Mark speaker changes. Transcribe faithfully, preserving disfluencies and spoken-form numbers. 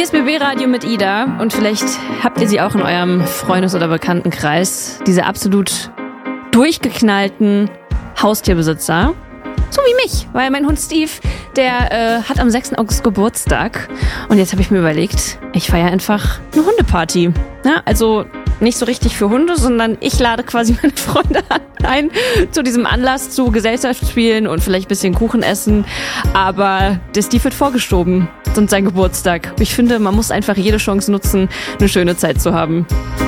Speaker 1: Hier ist B B Radio mit Ida und vielleicht habt ihr sie auch in eurem Freundes- oder Bekanntenkreis. Diese absolut durchgeknallten Haustierbesitzer. So wie mich, weil mein Hund Steve, der äh, hat am sechsten August Geburtstag. Und jetzt habe ich mir überlegt, ich feiere einfach eine Hundeparty. Ja, also nicht so richtig für Hunde, sondern ich lade quasi meine Freunde ein zu diesem Anlass, zu Gesellschaftsspielen und vielleicht ein bisschen Kuchen essen. Aber der Steve wird vorgeschoben. Und sein Geburtstag. Ich finde, man muss einfach jede Chance nutzen, eine schöne Zeit zu haben.